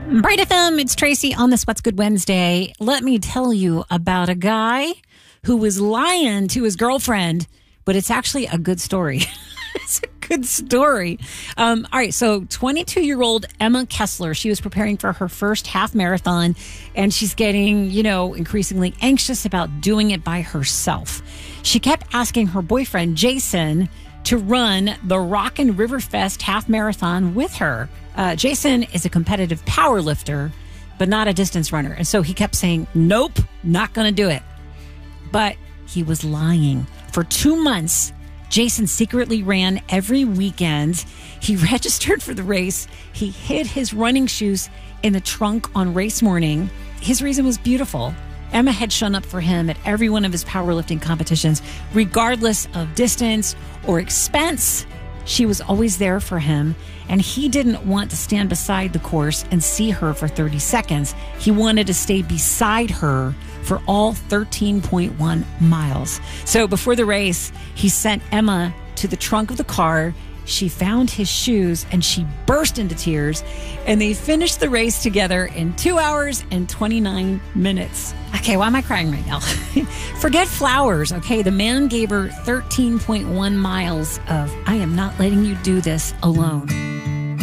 Bright FM, it's Tracy on this What's Good Wednesday. Let me tell you about a guy who was lying to his girlfriend, but it's actually a good story. It's a good story. All right, so 22-year-old Emma Kessler, she was preparing for her first half marathon, and she's getting, increasingly anxious about doing it by herself. She kept asking her boyfriend, Jason, to run the Rockin' River Fest half marathon with her. Jason is a competitive power lifter, but not a distance runner. And so he kept saying, nope, not going to do it. But he was lying. For 2 months, Jason secretly ran every weekend. He registered for the race. He hid his running shoes in the trunk on race morning. His reason was beautiful. Emma had shown up for him at every one of his powerlifting competitions, regardless of distance or expense. She was always there for him, and he didn't want to stand beside the course and see her for 30 seconds. He wanted to stay beside her for all 13.1 miles. So before the race, he sent Emma to the trunk of the car. She found his shoes and she burst into tears, and they finished the race together in 2 hours and 29 minutes. Okay, why am I crying right now? Forget flowers, okay? The man gave her 13.1 miles of, I am not letting you do this alone.